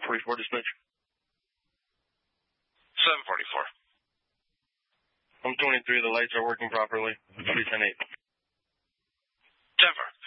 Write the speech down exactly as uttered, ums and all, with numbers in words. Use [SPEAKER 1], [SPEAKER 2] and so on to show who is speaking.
[SPEAKER 1] forty-four dispatch.
[SPEAKER 2] seven forty-four.
[SPEAKER 1] I'm twenty-three. The lights are working properly. three ten eight.
[SPEAKER 2] ten four.